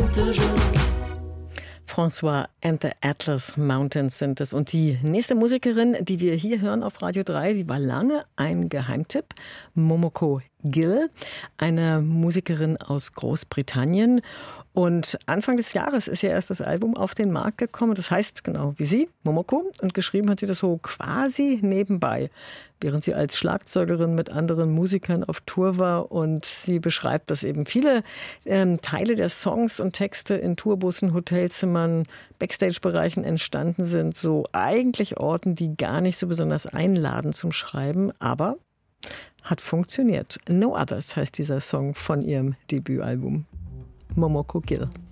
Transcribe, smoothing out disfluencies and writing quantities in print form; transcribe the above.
François and the Atlas Mountains sind es. Und die nächste Musikerin, die wir hier hören auf Radio 3, die war lange ein Geheimtipp. Momoko Gill, eine Musikerin aus Großbritannien. Und Anfang des Jahres ist ja erst das Album auf den Markt gekommen. Das heißt genau wie sie, Momoko. Und geschrieben hat sie das so quasi nebenbei, während sie als Schlagzeugerin mit anderen Musikern auf Tour war. Und sie beschreibt, dass eben viele Teile der Songs und Texte in Tourbussen, Hotelzimmern, Backstage-Bereichen entstanden sind. So eigentlich Orten, die gar nicht so besonders einladen zum Schreiben. Aber hat funktioniert. No Others heißt dieser Song von ihrem Debütalbum. Momoko Gill.